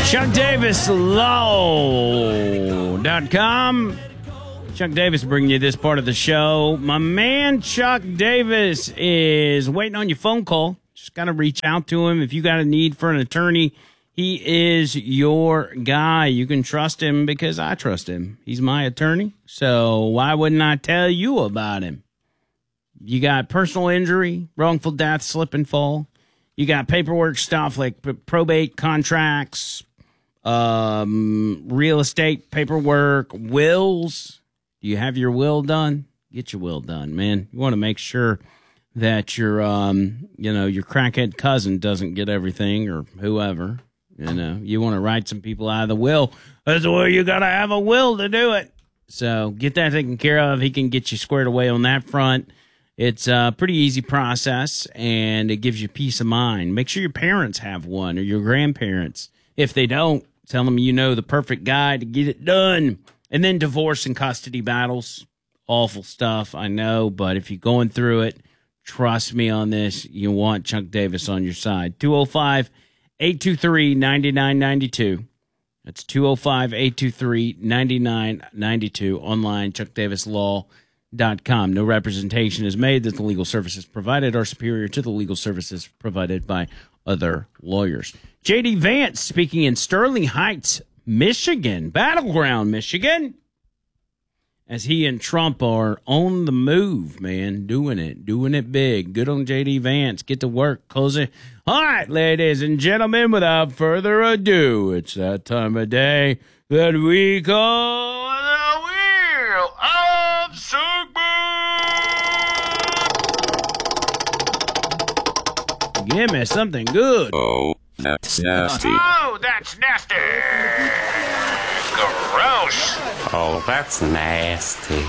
ChuckDavisLaw.com. Chuck Davis bringing you this part of the show. My man Chuck Davis is waiting on your phone call. Just got to reach out to him. If you got a need for an attorney, he is your guy. You can trust him because I trust him. He's my attorney, so why wouldn't I tell you about him? You got personal injury, wrongful death, slip and fall. You got paperwork stuff like probate contracts, real estate paperwork, wills. Do you have your will done? Get your will done, man. You want to make sure that your crackhead cousin doesn't get everything, or whoever. You want to write some people out of the will. That's where you got to have a will to do it. So get that taken care of. He can get you squared away on that front. It's a pretty easy process, and it gives you peace of mind. Make sure your parents have one, or your grandparents. If they don't, tell them you know the perfect guy to get it done. And then divorce and custody battles. Awful stuff, I know, but if you're going through it, trust me on this, you want Chuck Davis on your side. 205-823-9992. That's 205-823-9992. Online, ChuckDavisLaw.com. No representation is made that the legal services provided are superior to the legal services provided by other lawyers. J.D. Vance speaking in Sterling Heights, Michigan, Battleground, Michigan, as he and Trump are on the move, man, doing it big. Good on J.D. Vance. Get to work, cozy. All right, ladies and gentlemen, without further ado, it's that time of day that we call the Wheel of Sigma. Give me something good. Oh, that's nasty. Oh, that's nasty. Gross. Oh, that's nasty.